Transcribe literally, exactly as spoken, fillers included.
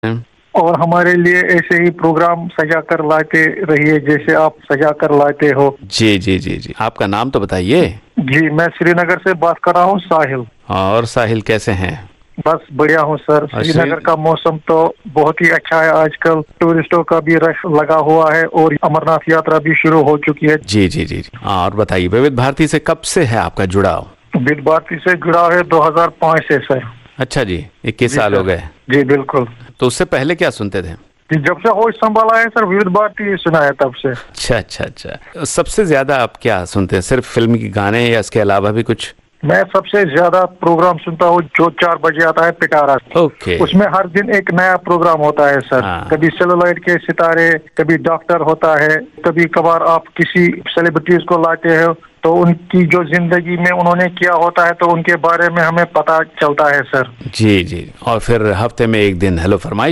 और हमारे लिए ऐसे ही प्रोग्राम सजा कर लाते रहिए जैसे आप सजा कर लाते हो। जी जी जी जी आपका नाम तो बताइए। जी मैं श्रीनगर से बात कर रहा हूँ, साहिल। और साहिल कैसे हैं? बस बढ़िया हूँ सर। और श्री श्रीनगर का मौसम तो बहुत ही अच्छा है, आजकल टूरिस्टों का भी रश लगा हुआ है और अमरनाथ यात्रा भी शुरू हो चुकी है। जी जी जी जी और बताइए, विविध भारती से कब से है आपका जुड़ाव? विविध भारती से जुड़ा है दो हज़ार पाँच से सर। अच्छा जी, इक्कीस जी साल सर। हो गए। जी बिल्कुल। तो उससे पहले क्या सुनते थे? जी जब से होश संभाला है सर, विविध भारती सुना है तब से। अच्छा अच्छा अच्छा सबसे ज्यादा आप क्या सुनते हैं? सिर्फ फिल्म के गाने या इसके अलावा भी कुछ? मैं सबसे ज्यादा प्रोग्राम सुनता हूँ जो चार बजे आता है, पिटारा। ओके। उसमें हर दिन एक नया प्रोग्राम होता है सर। हाँ। कभी सेलुलॉइड के सितारे, कभी डॉक्टर होता है, कभी कभार आप किसी सेलिब्रिटीज को लाते हो तो उनकी जो जिंदगी में उन्होंने किया होता है तो उनके बारे में हमें पता चलता है सर। जी जी और फिर हफ्ते में एक दिन हेलो फरमाइश